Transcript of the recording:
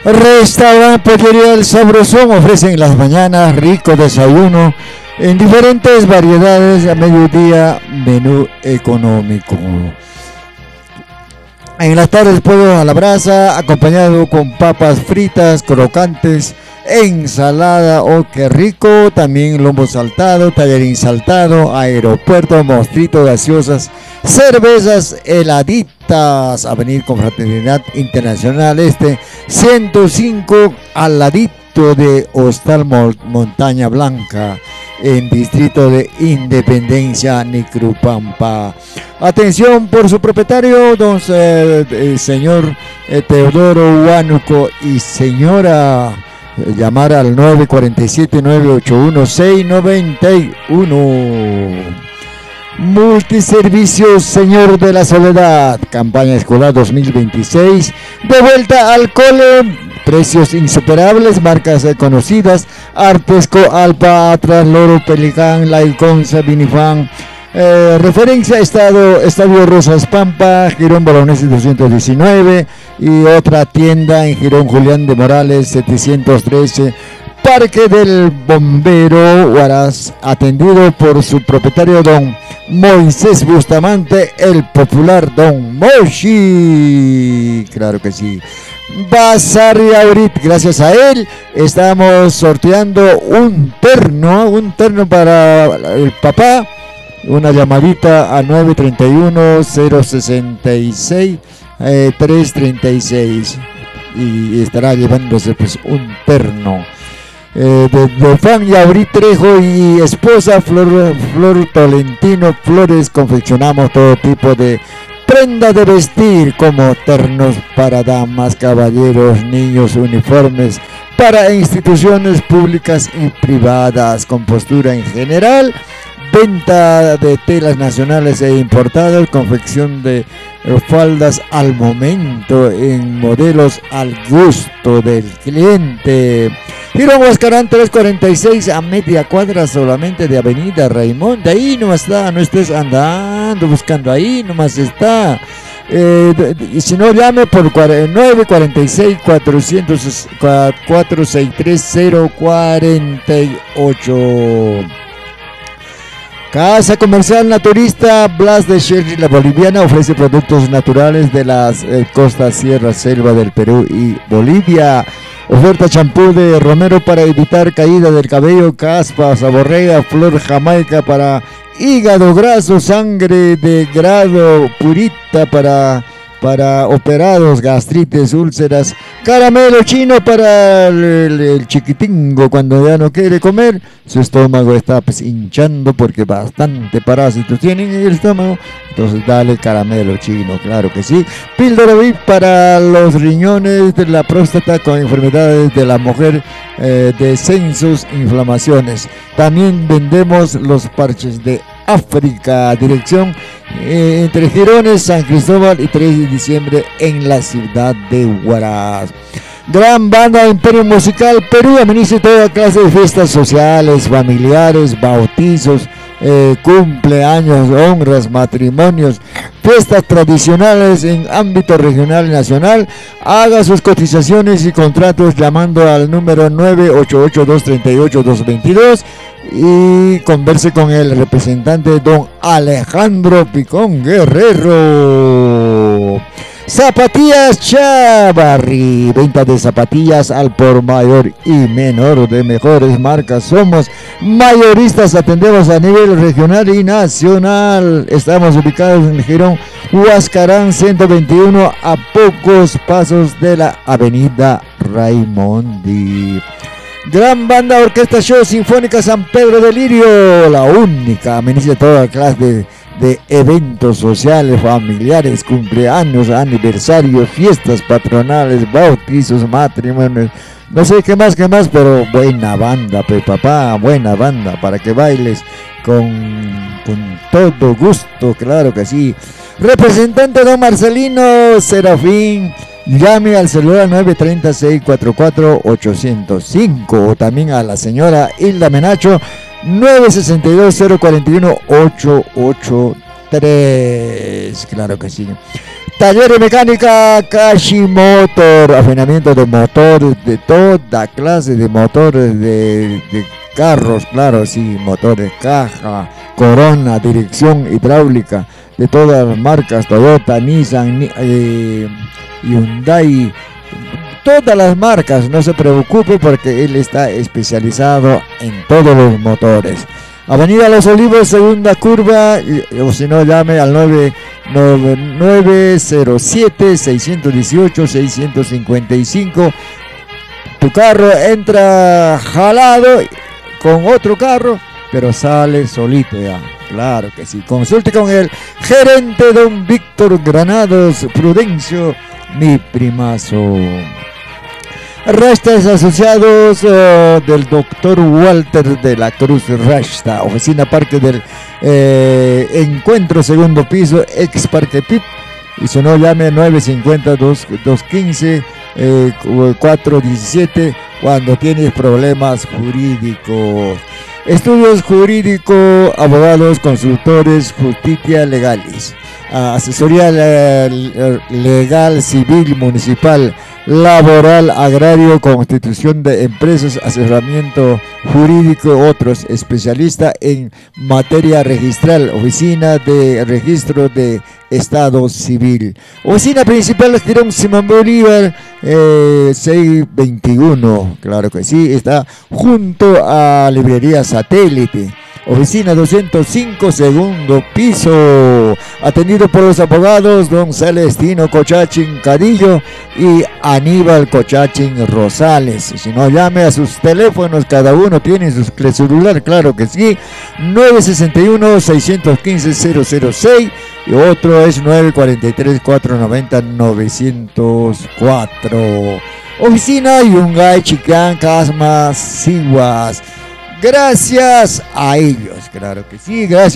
Restaurante Pollería El Sabrosón ofrece en las mañanas rico desayuno en diferentes variedades, a mediodía menú económico. En las tardes pollo a la brasa acompañado con papas fritas crocantes, ensalada, oh qué rico, también lomo saltado, tallarín saltado, aeropuerto, mostrito, gaseosas, cervezas, heladitas, Avenida Confraternidad Internacional 105 al ladito de Hostal Montaña Blanca, en Distrito de Independencia, Nicrupampa. Atención por su propietario, señor Teodoro Huánuco y señora. Llamar al 947-981-691. Multiservicios Señor de la Soledad, campaña escolar 2026, de vuelta al cole, precios insuperables, marcas conocidas, Artesco, Alpa, Atlas, Loro, Pelicán, Laiconza, Vinifan. Referencia Estadio Rosas Pampa, Girón Bolognesi 219 y otra tienda en Girón Julián de Morales 713, Parque del Bombero Huaraz, atendido por su propietario don Moisés Bustamante, el popular don Moshi, claro que sí. Bazar y ahorita, gracias a él, estamos sorteando un terno para el papá. Una llamadita a 931-066-336 y estará llevándose pues un terno de Fan Yaurí Trejo y esposa Flor Tolentino Flores. Confeccionamos todo tipo de prenda de vestir como ternos para damas, caballeros, niños, uniformes para instituciones públicas y privadas, compostura en general, venta de telas nacionales e importadas, confección de faldas al momento en modelos al gusto del cliente. Girón Huascarán 346, a media cuadra solamente de Avenida Raimón. De ahí nomás está, no estés andando buscando, ahí nomás está. Y si no, llame por 946-463-048. Casa Comercial Naturista Blas de Sherry La Boliviana ofrece productos naturales de las costas, sierra, selva del Perú y Bolivia. Oferta champú de romero para evitar caída del cabello, caspa, saborrea, flor jamaica para hígado graso, sangre de grado, purita para operados, gastritis, úlceras, caramelo chino para el chiquitingo cuando ya no quiere comer, su estómago está pues hinchando porque bastante parásitos tienen en el estómago, entonces dale caramelo chino, claro que sí. Píldora VIP para los riñones, de la próstata, con enfermedades de la mujer, descensos, inflamaciones. También vendemos los parches de África, dirección entre Girones, San Cristóbal y 3 de diciembre en la ciudad de Huaraz. Gran banda Imperio Musical Perú ameniza toda clase de fiestas sociales, familiares, bautizos, cumpleaños, honras, matrimonios, fiestas tradicionales en ámbito regional y nacional. Haga sus cotizaciones y contratos llamando al número 988-238-222 y converse con el representante don Alejandro Picón Guerrero. Zapatillas Chavarri, venta de zapatillas al por mayor y menor de mejores marcas. Somos mayoristas, atendemos a nivel regional y nacional. Estamos ubicados en el Girón Huascarán 121, a pocos pasos de la avenida Raimondi. Gran banda Orquesta Show Sinfónica San Pedro de Lirio, la única, ameniza toda clase de eventos sociales, familiares, cumpleaños, aniversarios, fiestas patronales, bautizos, matrimonios, no sé qué más, pero buena banda, papá, buena banda, para que bailes con todo gusto, claro que sí. Representante don Marcelino Serafín, llame al celular 930-644-805 o también a la señora Hilda Menacho 962-041-883, claro que sí. Taller de mecánica Kashimotor, afinamiento de motores, de toda clase de motores de carros, claro, sí, motores, caja, corona, dirección hidráulica, de todas las marcas, Toyota, Nissan, Hyundai, todas las marcas, no se preocupe porque él está especializado en todos los motores. Avenida Los Olivos, segunda curva, o si no, llame al 907-618-655. Tu carro entra jalado con otro carro, pero sale solito ya. Claro que sí. Consulte con el gerente don Víctor Granados Prudencio, mi primazo. Restas asociados del doctor Walter de la Cruz Resta, oficina Parque del Encuentro, segundo piso, ex Parque PIP. Y si no, llame 950-215-417 cuando tienes problemas jurídicos. Estudios jurídicos, abogados, consultores, justicia legales, asesoría legal, civil, municipal, laboral, agrario, constitución de empresas, asesoramiento jurídico, otros especialistas en materia registral, oficina de registro de Estado Civil. Oficina principal, Girón Simón Bolívar, 621, claro que sí, está junto a Librería Satélite. Oficina 205, segundo piso. Atendido por los abogados don Celestino Cochachín Cadillo y Aníbal Cochachín Rosales. Si no, llame a sus teléfonos, cada uno tiene su celular, claro que sí. 961-615-006 y otro es 943-490-904. Oficina Yungay, Chicán, Casmas, Siguas. Gracias a ellos, claro que sí, gracias.